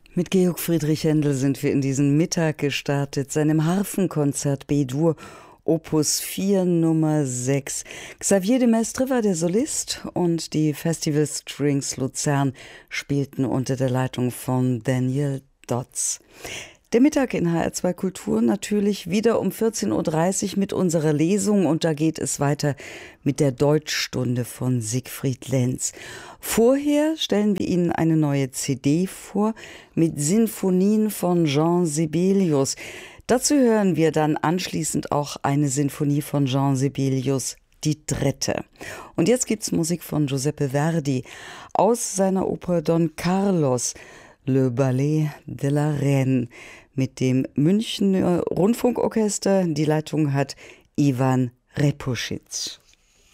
Mit Georg Friedrich Händel sind wir in diesen Mittag gestartet, seinem Harfenkonzert B-Dur, Opus 4 Nummer 6. Xavier de Maistre war der Solist und die Festival Strings Luzern spielten unter der Leitung von Daniel Dotz. Der Mittag in HR2 Kultur natürlich wieder um 14.30 Uhr mit unserer Lesung und da geht es weiter mit der Deutschstunde von Siegfried Lenz. Vorher stellen wir Ihnen eine neue CD vor mit Sinfonien von Jean Sibelius. Dazu hören wir dann anschließend auch eine Sinfonie von Jean Sibelius, die dritte. Und jetzt gibt's Musik von Giuseppe Verdi aus seiner Oper Don Carlos, Le Ballet de la Reine, mit dem Münchner Rundfunkorchester. Die Leitung hat Ivan Repuschitz.